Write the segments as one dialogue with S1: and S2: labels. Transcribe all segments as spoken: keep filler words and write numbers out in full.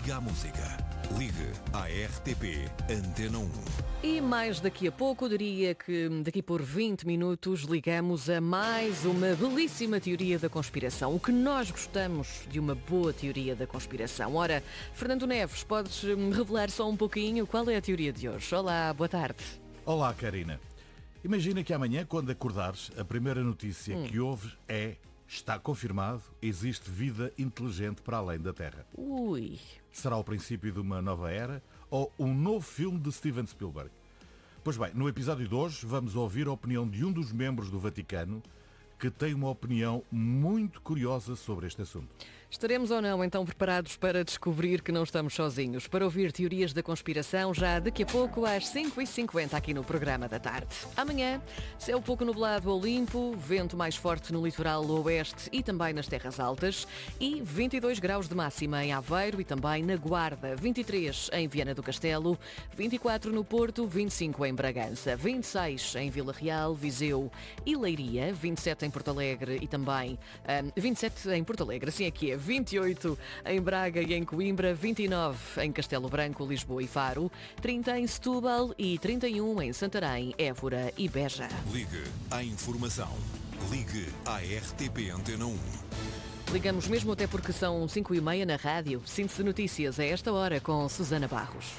S1: Liga à música. Ligue à R T P Antena um.
S2: E mais daqui a pouco, diria que daqui por vinte minutos, ligamos a mais uma belíssima teoria da conspiração. O que nós gostamos de uma boa teoria da conspiração. Ora, Fernando Neves, podes revelar só um pouquinho qual é a teoria de hoje? Olá, boa tarde.
S3: Olá, Karina. Imagina que amanhã, quando acordares, a primeira notícia hum. que ouves é: está confirmado, existe vida inteligente para além da Terra.
S2: Ui.
S3: Será o princípio de uma nova era ou um novo filme de Steven Spielberg? Pois bem, no episódio de hoje vamos ouvir a opinião de um dos membros do Vaticano que tem uma opinião muito curiosa sobre este assunto.
S2: Estaremos ou não então preparados para descobrir que não estamos sozinhos, para ouvir teorias da conspiração já daqui a pouco às cinco e cinquenta aqui no programa da tarde. Amanhã, céu pouco nublado ou limpo, vento mais forte no litoral oeste e também nas terras altas e vinte e dois graus de máxima em Aveiro e também na Guarda, vinte e três em Viana do Castelo, vinte e quatro no Porto, vinte e cinco em Bragança, vinte e seis em Vila Real, Viseu e Leiria, vinte e sete em Porto Alegre e também um, vinte e sete em Porto Alegre, assim aqui é, vinte e oito em Braga e em Coimbra, vinte e nove em Castelo Branco, Lisboa e Faro, trinta em Setúbal e trinta e um em Santarém, Évora e Beja.
S1: Ligue à informação. Ligue à R T P Antena um.
S2: Ligamos mesmo até porque são cinco e meia na rádio. Síntese de notícias a esta hora com Susana Barros.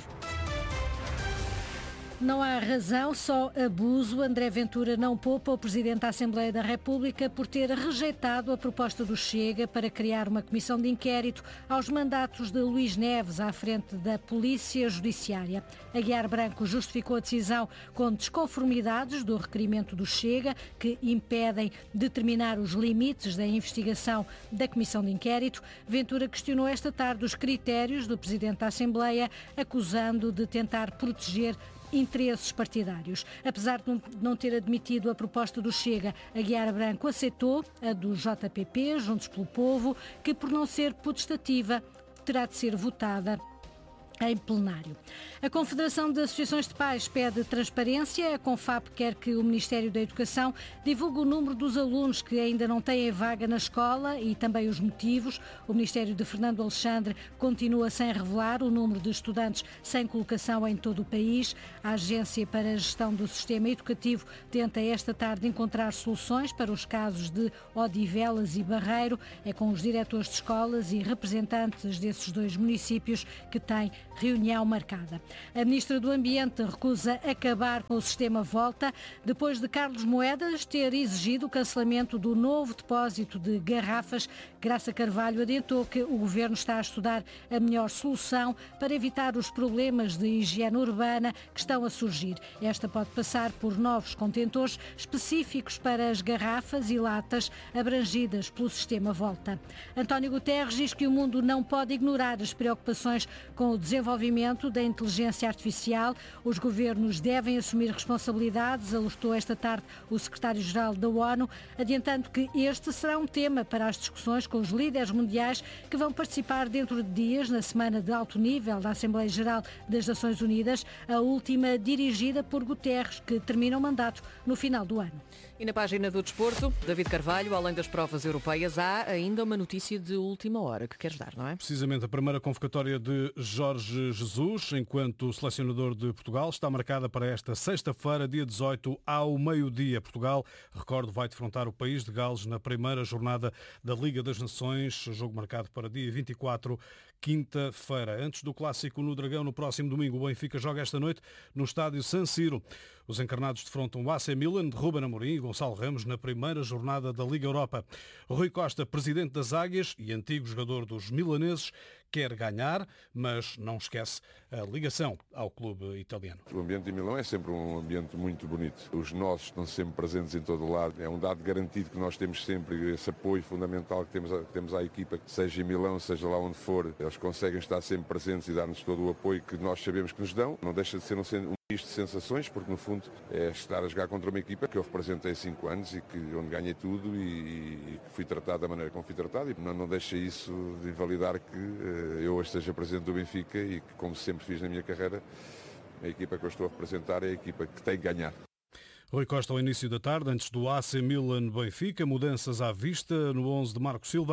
S4: Não há razão, só abuso. André Ventura não poupa o Presidente da Assembleia da República por ter rejeitado a proposta do Chega para criar uma comissão de inquérito aos mandatos de Luís Neves à frente da Polícia Judiciária. Aguiar Branco justificou a decisão com desconformidades do requerimento do Chega, que impedem determinar os limites da investigação da comissão de inquérito. Ventura questionou esta tarde os critérios do Presidente da Assembleia, acusando de tentar proteger interesses partidários. Apesar de não ter admitido a proposta do Chega, Aguiar Branco aceitou a do J P P, Juntos pelo Povo, que por não ser potestativa terá de ser votada em plenário. A Confederação de Associações de Pais pede transparência. A Confap quer que o Ministério da Educação divulgue o número dos alunos que ainda não têm vaga na escola e também os motivos. O Ministério de Fernando Alexandre continua sem revelar o número de estudantes sem colocação em todo o país. A Agência para a Gestão do Sistema Educativo tenta esta tarde encontrar soluções para os casos de Odivelas e Barreiro. É com os diretores de escolas e representantes desses dois municípios que têm reunião marcada. A Ministra do Ambiente recusa acabar com o sistema Volta depois de Carlos Moedas ter exigido o cancelamento do novo depósito de garrafas. Graça Carvalho adiantou que o Governo está a estudar a melhor solução para evitar os problemas de higiene urbana que estão a surgir. Esta pode passar por novos contentores específicos para as garrafas e latas abrangidas pelo sistema Volta. António Guterres diz que o mundo não pode ignorar as preocupações com o desenvolvimento desenvolvimento da inteligência artificial. Os governos devem assumir responsabilidades, alertou esta tarde o secretário-geral da ONU, adiantando que este será um tema para as discussões com os líderes mundiais que vão participar dentro de dias na semana de alto nível da Assembleia Geral das Nações Unidas, a última dirigida por Guterres, que termina o mandato no final do ano.
S2: E na página do desporto, David Carvalho, além das provas europeias, há ainda uma notícia de última hora que queres dar, não é?
S5: Precisamente a primeira convocatória de Jorge Jesus, enquanto selecionador de Portugal, está marcada para esta sexta-feira, dia dezoito, ao meio-dia. Portugal, recordo, vai defrontar o país de Gales na primeira jornada da Liga das Nações, jogo marcado para dia vinte e quatro, quinta-feira. Antes do clássico no Dragão, no próximo domingo, o Benfica joga esta noite no estádio San Siro. Os encarnados defrontam o A C Milan de Ruben Amorim e Gonçalo Ramos na primeira jornada da Liga Europa. Rui Costa, presidente das Águias e antigo jogador dos milaneses, quer ganhar, mas não esquece a ligação ao clube italiano.
S6: O ambiente em Milão é sempre um ambiente muito bonito. Os nossos estão sempre presentes em todo o lado. É um dado garantido que nós temos sempre, esse apoio fundamental que temos, que temos à equipa, seja em Milão, seja lá onde for. Eles conseguem estar sempre presentes e dar-nos todo o apoio que nós sabemos que nos dão. Não deixa de ser um misto de sensações, porque no fundo é estar a jogar contra uma equipa que eu representei há cinco anos e que, onde ganhei tudo e, e que fui tratado da maneira como fui tratado, e não, não deixa isso de invalidar que uh, eu hoje seja presidente do Benfica e que, como sempre fiz na minha carreira, a equipa que eu estou a representar é a equipa que tem que ganhar.
S5: Rui Costa ao início da tarde, antes do A C Milan Benfica, mudanças à vista no onze de Marco Silva.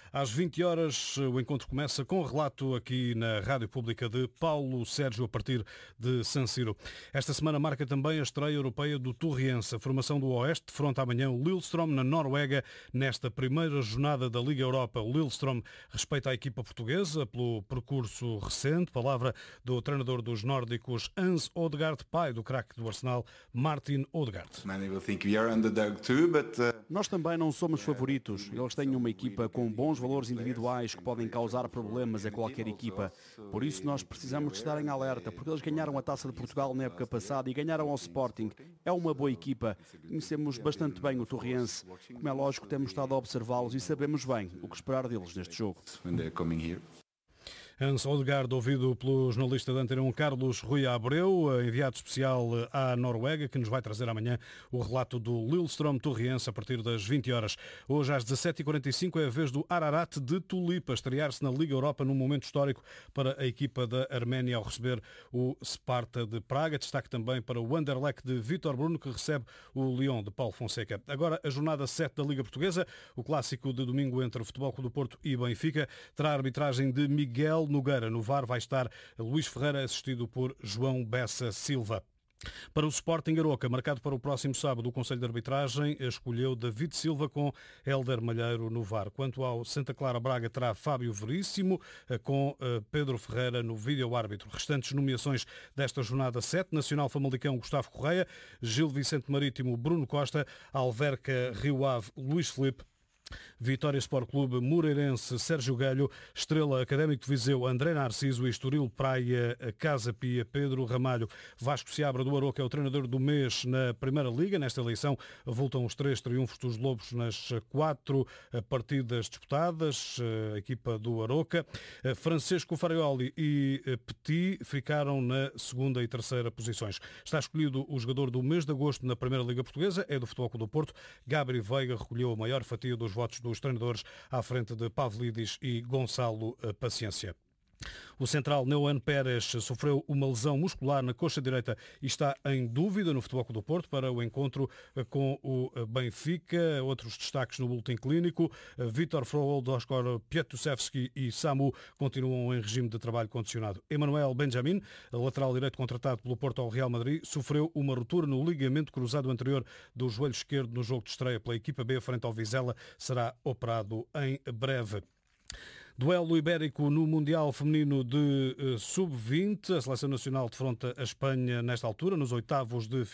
S5: Às vinte horas, o encontro começa com relato aqui na Rádio Pública de Paulo Sérgio, a partir de San Siro. Esta semana marca também a estreia europeia do Torriense. A formação do Oeste defronta amanhã o Lillestrøm na Noruega, nesta primeira jornada da Liga Europa. O Lillestrøm respeita a equipa portuguesa pelo percurso recente. Palavra do treinador dos nórdicos, Hans Odegaard, pai do craque do Arsenal, Martin Odegaard.
S7: Nós também não somos favoritos. Eles têm uma equipa com bons valores individuais que podem causar problemas a qualquer equipa. Por isso nós precisamos de estar em alerta, porque eles ganharam a Taça de Portugal na época passada e ganharam ao Sporting. É uma boa equipa. Conhecemos bastante bem o Torriense. Como é lógico, temos estado a observá-los e sabemos bem o que esperar deles neste jogo.
S5: Hans Odegaard, ouvido pelo jornalista da Antena um Carlos Rui Abreu, enviado especial à Noruega, que nos vai trazer amanhã o relato do Lillestrøm Torriense a partir das vinte horas. Hoje às dezassete e quarenta e cinco é a vez do Ararat de Tulipa estrear-se na Liga Europa num momento histórico para a equipa da Arménia ao receber o Sparta de Praga. Destaque também para o Anderlecht de Vítor Bruno, que recebe o Lyon de Paulo Fonseca. Agora a jornada sete da Liga Portuguesa, o clássico de domingo entre o Futebol Clube do Porto e Benfica, terá a arbitragem de Miguel Nogueira. No V A R vai estar Luís Ferreira, assistido por João Bessa Silva. Para o Sporting Aroca, marcado para o próximo sábado, o Conselho de Arbitragem escolheu David Silva com Hélder Malheiro no V A R. Quanto ao Santa Clara Braga, terá Fábio Veríssimo com Pedro Ferreira no vídeo-árbitro. Restantes nomeações desta jornada sete: Nacional Famalicão, Gustavo Correia; Gil Vicente Marítimo, Bruno Costa; Alverca Rio Ave, Luís Filipe; Vitória Sport Clube Moreirense, Sérgio Galho; Estrela Académico de Viseu, André Narciso; e Estoril Praia, Casa Pia, Pedro Ramalho. Vasco Seabra do Aroca é o treinador do mês na Primeira Liga. Nesta eleição voltam os três triunfos dos Lobos nas quatro partidas disputadas. A equipa do Aroca. Francisco Farioli e Petit ficaram na segunda e terceira posições. Está escolhido o jogador do mês de agosto na Primeira Liga Portuguesa, é do Futebol Clube do Porto. Gabriel Veiga recolheu a maior fatia dos votos dos treinadores, à frente de Pavlidis e Gonçalo Paciência. O central Neuan Pérez sofreu uma lesão muscular na coxa direita e está em dúvida no Futebol Clube do Porto para o encontro com o Benfica. Outros destaques no boletim clínico: Vítor Froholt, Oskar Pietusevski e Samu continuam em regime de trabalho condicionado. Emmanuel Benjamin, lateral direito contratado pelo Porto ao Real Madrid, sofreu uma ruptura no ligamento cruzado anterior do joelho esquerdo no jogo de estreia pela equipa B frente ao Vizela. Será operado em breve. Duelo ibérico no Mundial Feminino de sub vinte. A Seleção Nacional defronta a Espanha nesta altura, nos oitavos de